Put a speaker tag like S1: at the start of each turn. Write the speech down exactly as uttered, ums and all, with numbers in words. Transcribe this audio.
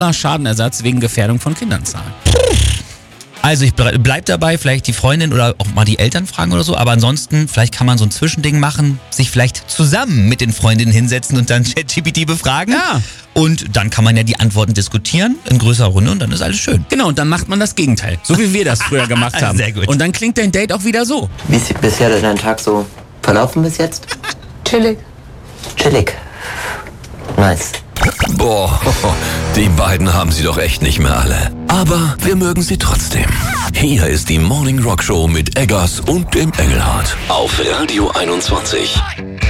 S1: Schadenersatz wegen Gefährdung von Kindern zahlen.
S2: Also ich ble- bleib dabei, vielleicht die Freundin oder auch mal die Eltern fragen oder so, aber ansonsten, vielleicht kann man so ein Zwischending machen, sich vielleicht zusammen mit den Freundinnen hinsetzen und dann ChatGPT befragen.
S1: Ja.
S2: Und dann kann man ja die Antworten diskutieren in größerer Runde und dann ist alles schön.
S1: Genau, und dann macht man das Gegenteil. So wie wir das früher gemacht haben.
S2: Sehr gut.
S1: Und dann klingt dein Date auch wieder so.
S3: Wie ist bisher dein Tag so verlaufen bis jetzt?
S4: Chillig.
S3: Chillig. Nice.
S5: Boah, die beiden haben sie doch echt nicht mehr alle. Aber wir mögen sie trotzdem. Hier ist die Morning Rock Show mit Eggers und dem Engelhardt. Auf Radio einundzwanzig.